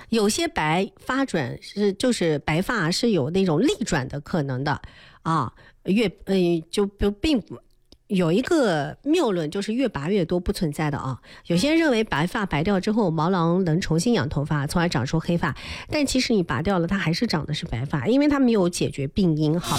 有些白发转就是白发是有那种逆转的可能的啊，就并有一个谬论，就是越拔越多不存在的啊。有些人认为白发白掉之后，毛囊能重新养头发，从而长出黑发，但其实你拔掉了，它还是长的是白发，因为它没有解决病因。好。